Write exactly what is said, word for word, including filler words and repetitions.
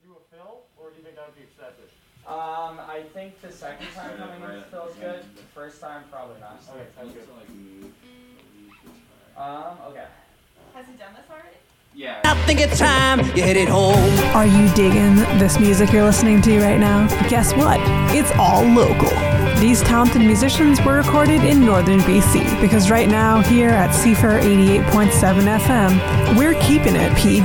do a fill, or do you think that would be excessive? Um, I think the second time coming in feels good. The first time, probably not. Okay, sounds good. Um, okay. Has he done this already? Yeah. I think it's time you hit it home. Are you digging this music you're listening to right now? Guess what? It's all local. These talented musicians were recorded in northern B C because right now here at C F R eighty-eight point seven F M, we're keeping it P G.